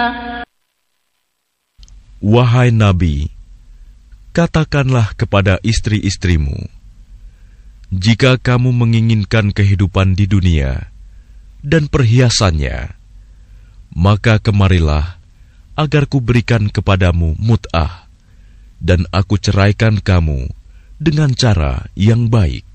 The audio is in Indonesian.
Wahai Nabi, katakanlah kepada istri-istrimu, jika kamu menginginkan kehidupan di dunia dan perhiasannya, maka kemarilah agar kuberikan kepadamu mut'ah, dan aku ceraikan kamu dengan cara yang baik.